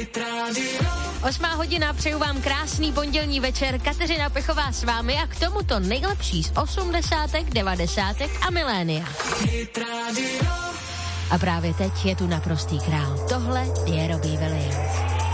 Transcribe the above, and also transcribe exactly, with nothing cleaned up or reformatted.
Osmá hodina, přeju vám krásný pondělní večer, Kateřina Pechová s vámi a k tomu to nejlepší z osmdesátek, devadesátek a milénia. A právě teď je tu naprostý král. Tohle je Robbie Williams.